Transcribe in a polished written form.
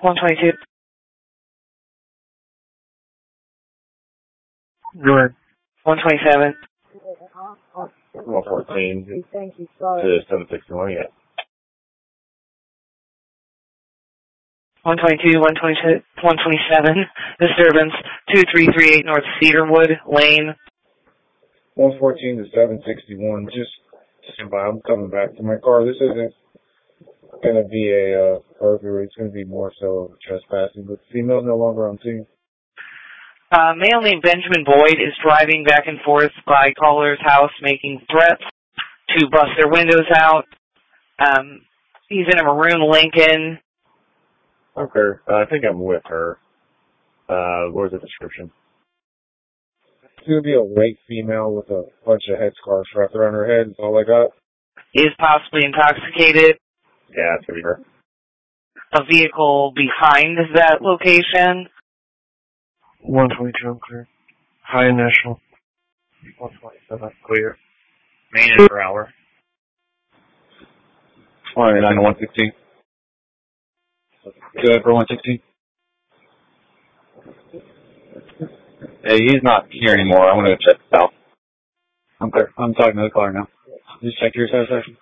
122. Go ahead. 127. 114 to 761, yeah. 122, 127, disturbance, 2338 North Cedarwood Lane. 114 to 761, just stand by. I'm coming back to my car. This isn't going to be a burglary. It's going to be more so trespassing, but the female's no longer on scene. Male named Benjamin Boyd is driving back and forth by caller's house making threats to bust their windows out. He's in a maroon Lincoln. Okay, I think I'm with her. Where's the description? It's going to be a white female with a bunch of headscarves wrapped around her head. That's all I got. Is possibly intoxicated. Yeah, it's going to be her. A vehicle behind that location. 122, I'm clear. High and National. 127, clear. Main and per hour. 29 to 116. Good for 116. Hey, he's not here anymore. I'm going to check this out. I'm clear. I'm talking to the caller now. Just check your satisfaction.